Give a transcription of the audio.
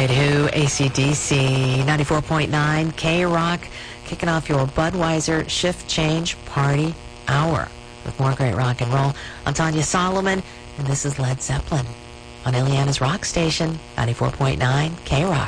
right, Who, AC/DC, 94.9 K-Rock, kicking off your Budweiser Shift Change Party Hour with more great rock and roll. I'm Tanya Solomon, and this is Led Zeppelin on Ileana's Rock Station, 94.9 K-Rock.